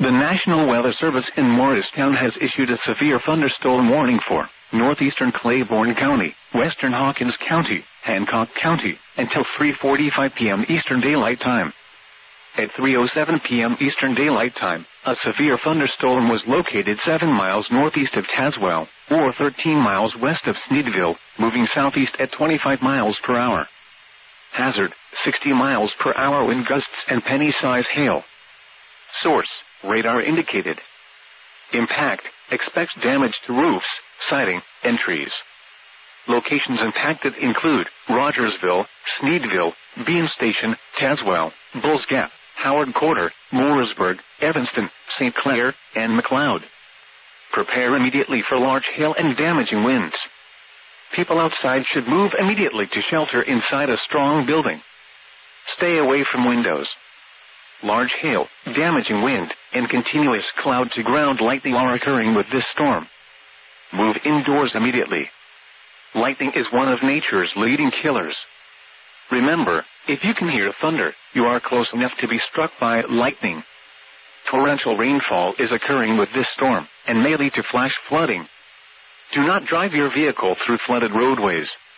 The National Weather Service in Morristown has issued a severe thunderstorm warning for northeastern Claiborne County, western Hawkins County, Hancock County, until 3:45 p.m. Eastern Daylight Time. At 3:07 p.m. Eastern Daylight Time, a severe thunderstorm was located 7 miles northeast of Tazewell, or 13 miles west of Sneedville, moving southeast at 25 miles per hour. Hazard, 60 miles per hour wind gusts and penny-size hail. Source, radar indicated. Impact, expects damage to roofs, siding, and trees. Locations impacted include Rogersville, Sneedville, Bean Station, Tazewell, Bulls Gap, Howard Quarter, Mooresburg, Evanston, St. Clair, and McLeod. Prepare immediately for large hail and damaging winds. People outside should move immediately to shelter inside a strong building. Stay away from windows. Large hail, damaging wind, and continuous cloud-to-ground lightning are occurring with this storm. Move indoors immediately. Lightning is one of nature's leading killers. Remember, if you can hear thunder, you are close enough to be struck by lightning. Torrential rainfall is occurring with this storm and may lead to flash flooding. Do not drive your vehicle through flooded roadways.